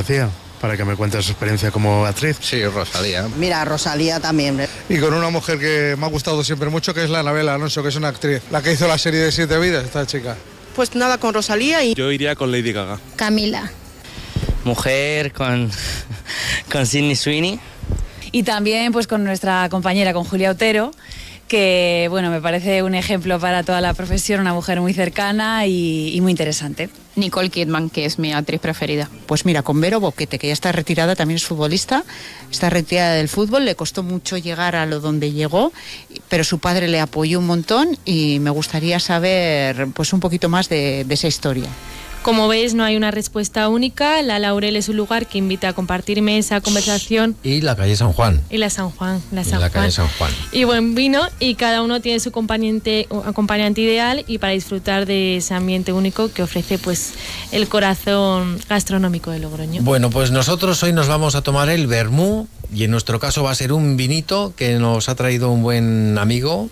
García, para que me cuente su experiencia como actriz. Sí, Rosalía. Mira, Rosalía también. Y con una mujer que me ha gustado siempre mucho, que es la Anabel Alonso, que es una actriz, la que hizo la serie de 7 vidas, esta chica. Pues nada, con Rosalía y... Yo iría con Lady Gaga. Camila. Mujer con Sydney Sweeney. Y también pues con nuestra compañera, con Julia Otero, que bueno, me parece un ejemplo para toda la profesión, una mujer muy cercana y muy interesante. Nicole Kidman, que es mi actriz preferida. Pues mira, con Vero Boquete, que ya está retirada, también es futbolista, está retirada del fútbol, le costó mucho llegar a lo donde llegó, pero su padre le apoyó un montón y me gustaría saber pues un poquito más de esa historia. Como veis, no hay una respuesta única. La Laurel es un lugar que invita a compartir mesa, conversación. Y la calle San Juan. Y la San Juan. Calle San Juan. Y buen vino, y cada uno tiene su acompañante ideal, y para disfrutar de ese ambiente único que ofrece pues el corazón gastronómico de Logroño. Bueno, pues nosotros hoy nos vamos a tomar el vermú, y en nuestro caso va a ser un vinito que nos ha traído un buen amigo.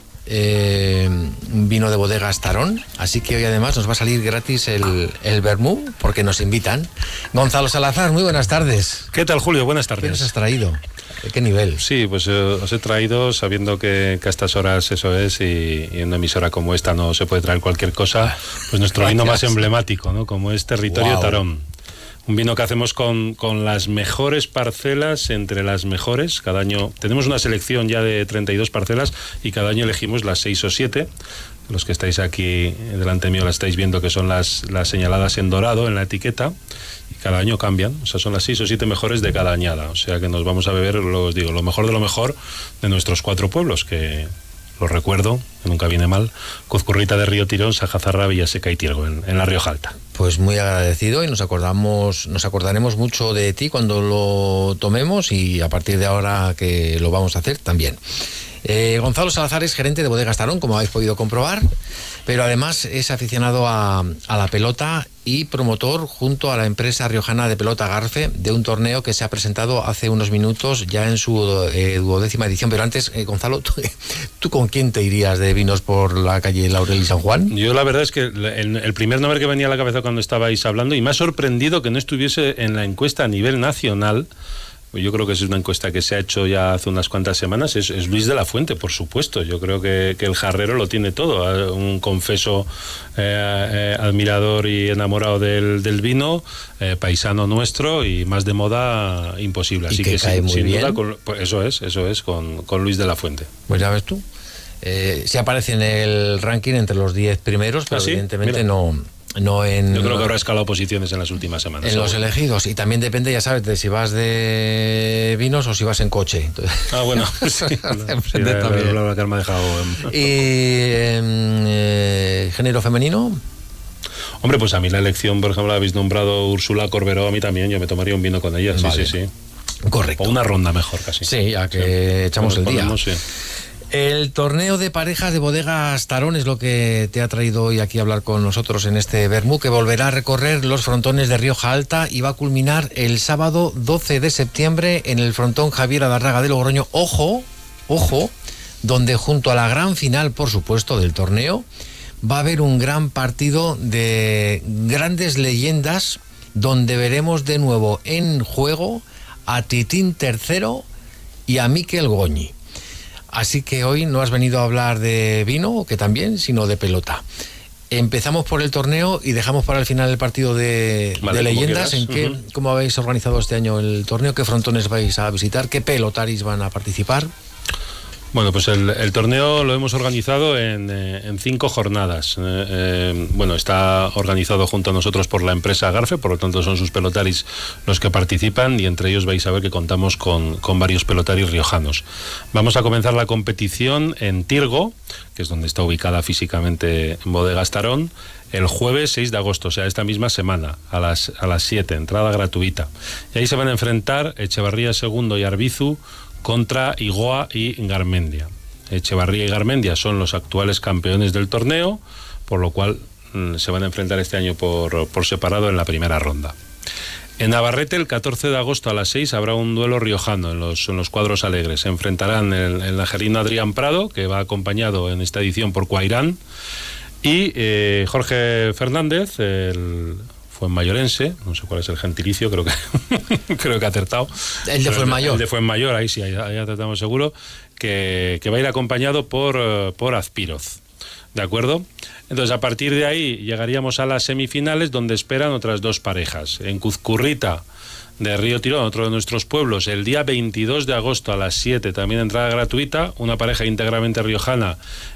Un vino de bodegas Tarón, así que hoy además nos va a salir gratis el vermú porque nos invitan. Gonzalo Salazar, muy buenas tardes. ¿Qué tal, Julio? Buenas tardes. ¿Qué nos has traído? ¿De qué nivel? Sí, pues os he traído sabiendo que a estas horas eso es, y en una emisora como esta no se puede traer cualquier cosa, pues nuestro vino más emblemático, ¿no? Como es Territorio Tarón. Un vino que hacemos con las mejores parcelas, entre las mejores. Cada año tenemos una selección ya de 32 parcelas y cada año elegimos las 6 o 7. Los que estáis aquí delante mío las estáis viendo, que son las señaladas en dorado en la etiqueta. Y cada año cambian. O sea, son las 6 o 7 mejores de cada añada. O sea que nos vamos a beber, os digo, lo mejor de lo mejor de nuestros 4 pueblos, que... lo recuerdo, que nunca viene mal: Cozcurrita de Río Tirón, Sajazarra, Villaseca y Tirgo, en La Rioja Alta. Pues muy agradecido, y nos acordaremos mucho de ti cuando lo tomemos, y a partir de ahora que lo vamos a hacer también. Gonzalo Salazar es gerente de Bodegas Tarón, como habéis podido comprobar, pero además es aficionado a la pelota y promotor, junto a la empresa riojana de pelota Garfe, de un torneo que se ha presentado hace unos minutos ya en su 12ª edición. Pero antes, Gonzalo, ¿tú con quién te irías de vinos por la calle Laurel y San Juan? Yo la verdad es que el primer nombre que venía a la cabeza cuando estabais hablando, y me ha sorprendido que no estuviese en la encuesta a nivel nacional, yo creo que es una encuesta que se ha hecho ya hace unas cuantas semanas, es Luis de la Fuente, por supuesto. Yo creo que el jarrero lo tiene todo, un confeso admirador y enamorado del vino, paisano nuestro y más de moda imposible. Así que cae muy sin bien. duda, eso es con Luis de la Fuente. Pues ya ves tú, se aparece en el ranking entre los 10 primeros, pero ¿sí? Evidentemente no en... Yo creo que habrá escalado posiciones en las últimas semanas. En los elegidos, y también depende, ya sabes, de si vas de vinos o si vas en coche. Entonces, bueno, sí, la que me ha dejado. ¿Y género femenino? Hombre, pues a mí la elección, por ejemplo, la habéis nombrado Úrsula Corberó, a mí también, yo me tomaría un vino con ella, vale. Sí. Correcto. O una ronda mejor, casi. Sí, ya que echamos el día. Sí. El torneo de parejas de Bodegas Tarón es lo que te ha traído hoy aquí a hablar con nosotros en este vermú, que volverá a recorrer los frontones de Rioja Alta y va a culminar el sábado 12 de septiembre en el frontón Javier Adarraga de Logroño. Ojo, donde junto a la gran final, por supuesto, del torneo, va a haber un gran partido de grandes leyendas, donde veremos de nuevo en juego a Titín III y a Miquel Goñi. Así que hoy no has venido a hablar de vino, que también, sino de pelota. Empezamos por el torneo y dejamos para el final el partido de leyendas. ¿Cómo habéis organizado este año el torneo? ¿Qué frontones vais a visitar? ¿Qué pelotaris van a participar? Bueno, pues el torneo lo hemos organizado en 5 jornadas. Bueno, está organizado junto a nosotros por la empresa Garfe, por lo tanto son sus pelotaris los que participan, y entre ellos vais a ver que contamos con varios pelotaris riojanos. Vamos a comenzar la competición en Tirgo, que es donde está ubicada físicamente Bodegas Tarón, el jueves 6 de agosto, o sea, esta misma semana, a las 7, entrada gratuita. Y ahí se van a enfrentar Echevarría II y Arbizu contra Igoa y Garmendia. Echevarría y Garmendia son los actuales campeones del torneo, por lo cual se van a enfrentar este año por separado en la primera ronda. En Navarrete, el 14 de agosto a las 6, habrá un duelo riojano en los cuadros alegres. Se enfrentarán el najerino Adrián Prado, que va acompañado en esta edición por Cuairán, y Jorge Fernández, el Fuenmayorense, no sé cuál es el gentilicio, creo que ha acertado. El de Fuenmayor. El de Fuenmayor, ahí sí, ahí acertamos seguro, que va a ir acompañado por Azpiroz. ¿De acuerdo? Entonces, a partir de ahí llegaríamos a las semifinales, donde esperan otras dos parejas. En Cuzcurrita, de Río Tirón, otro de nuestros pueblos, el día 22 de agosto a las 7, también entrada gratuita, una pareja íntegramente riojana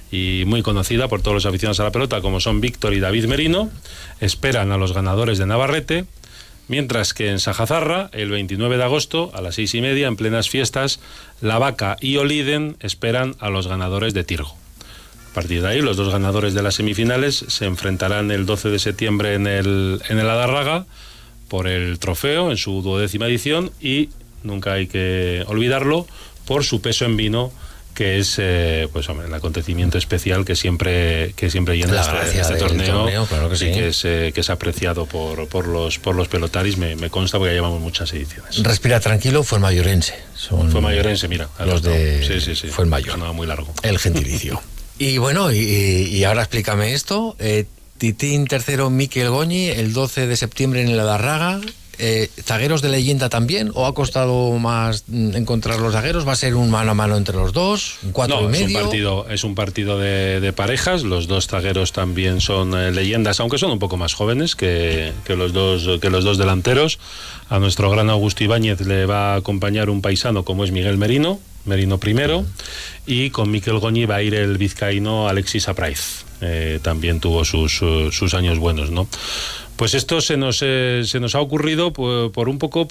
y muy conocida por todos los aficionados a la pelota, como son Víctor y David Merino. Esperan a los ganadores de Navarrete, mientras que en Sajazarra, el 29 de agosto a las 6:30, en plenas fiestas, La Vaca y Oliden esperan a los ganadores de Tirgo. A partir de ahí, los dos ganadores de las semifinales se enfrentarán el 12 de septiembre en el Adarraga por el trofeo en su 12ª edición, y nunca hay que olvidarlo, por su peso en vino, que es pues hombre, el acontecimiento especial que siempre llena este torneo, claro que sí. Y que es apreciado por los pelotaris, me consta, porque ya llevamos muchas ediciones. Respira tranquilo, Fuenmayorense. Fuenmayorense, mira. Los de sí. Fuenmayor. Sonaba muy largo. El gentilicio. Y bueno, y ahora explícame esto. Titín tercero, Miquel Goñi, el 12 de septiembre en el Adarraga. ¿Zagueros de leyenda también? ¿O ha costado más encontrar los zagueros? ¿Va a ser un mano a mano entre los dos? ¿Un 4,5? Es un partido de parejas. Los dos zagueros también son leyendas, aunque son un poco más jóvenes que los dos delanteros. A nuestro gran Augusto Ibáñez le va a acompañar un paisano como es Miguel Merino primero, y con Miquel Goñi va a ir el vizcaíno Alexis Apraiz. También tuvo sus años buenos, ¿no? Pues esto se nos ha ocurrido por un poco,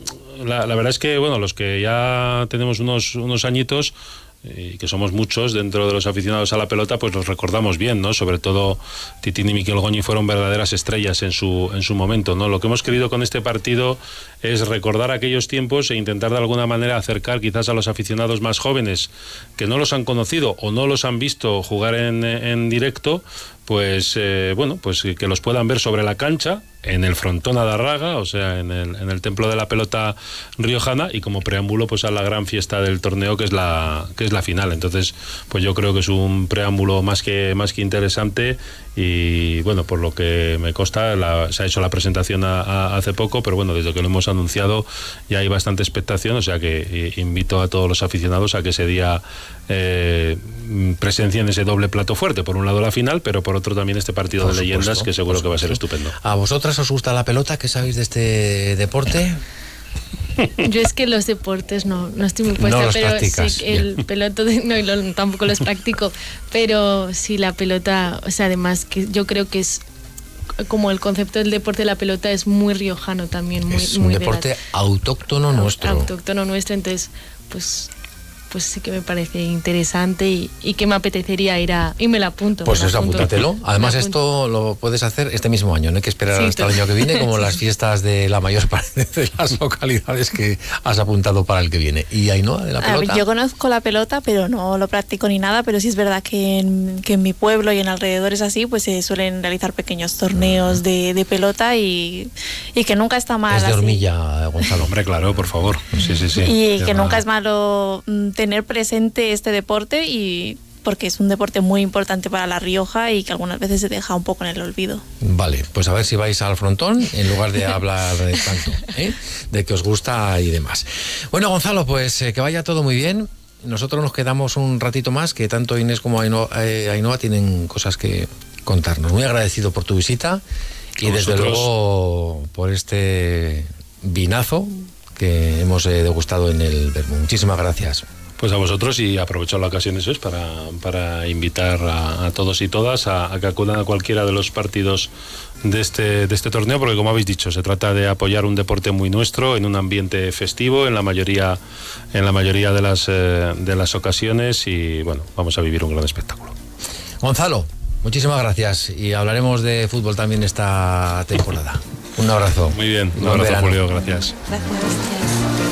la verdad es que, bueno, los que ya tenemos unos añitos, y que somos muchos dentro de los aficionados a la pelota, pues los recordamos bien, ¿no? Sobre todo Titín y Miquel Goñi fueron verdaderas estrellas en su momento, ¿no? Lo que hemos querido con este partido es recordar aquellos tiempos e intentar de alguna manera acercar quizás a los aficionados más jóvenes que no los han conocido o no los han visto jugar en directo, pues que los puedan ver sobre la cancha, en el frontón Adarraga, o sea, en el templo de la pelota riojana, y como preámbulo pues a la gran fiesta del torneo, que es la final. Entonces, pues yo creo que es un preámbulo más que interesante, y bueno, por lo que me consta, se ha hecho la presentación hace poco, pero bueno, desde que lo hemos anunciado ya hay bastante expectación, o sea que invito a todos los aficionados a que ese día presencien ese doble plato fuerte. Por un lado la final, pero por otro también este partido de leyendas, que seguro que va a ser estupendo. ¿A vosotras os gusta la pelota? ¿Qué sabéis de este deporte? Yo es que los deportes no estoy muy puesta, pero practicas, sí, el pelota tampoco los practico, pero sí, la pelota, o sea, además que yo creo que es como el concepto del deporte de la pelota es muy riojano también, es un deporte autóctono nuestro. Autóctono nuestro, entonces pues sí que me parece interesante y que me apetecería ir y me la apunto. Pues eso, apúntatelo. Además, esto lo puedes hacer este mismo año, no hay que esperar hasta el año que viene, como las fiestas de la mayor parte de las localidades que has apuntado para el que viene. ¿Y Ainhoa, de la pelota? Yo conozco la pelota, pero no lo practico ni nada, pero sí es verdad que en mi pueblo y en alrededores así, pues se suelen realizar pequeños torneos de pelota y que nunca está mal. Es de hormilla, Gonzalo. Hombre, claro, por favor. Sí. Y que nunca es malo tener presente este deporte, y porque es un deporte muy importante para La Rioja y que algunas veces se deja un poco en el olvido. Vale, pues a ver si vais al frontón en lugar de hablar tanto, de que os gusta y demás. Bueno, Gonzalo, pues que vaya todo muy bien. Nosotros nos quedamos un ratito más, que tanto Inés como Ainhoa tienen cosas que contarnos. Muy agradecido por tu visita y desde luego por este vinazo que hemos degustado en el Vermú. Muchísimas gracias. Pues a vosotros, y aprovecho la ocasión para invitar a todos y todas a que acudan a cualquiera de los partidos de este torneo, porque como habéis dicho, se trata de apoyar un deporte muy nuestro en un ambiente festivo en la mayoría de las ocasiones, y bueno, vamos a vivir un gran espectáculo. Gonzalo, muchísimas gracias, y hablaremos de fútbol también esta temporada. Un abrazo. Muy bien, un abrazo, Julio, gracias. Gracias.